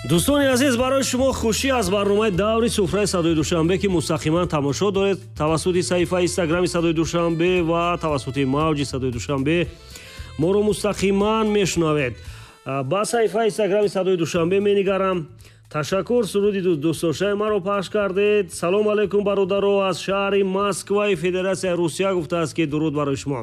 дӯстони азиз, барои шумо хушӣ аз барномаи даври суфраи Садои Душанбе ки мустақиман тамошо доред тавассути саҳифаи инстаграми Садои Душанбе ва тавассути мавҷи Садои Душанбе моро мустақиман мешунавед. Ба саҳифаи инстаграми Садои Душанбе менигарам. ташаккур, суруди дӯстдошаи маро пахш кардед. салом алейкум бародаро, аз шаҳри Москваи Федератсияи Русия гуфтааст ки дуруд барои шумо.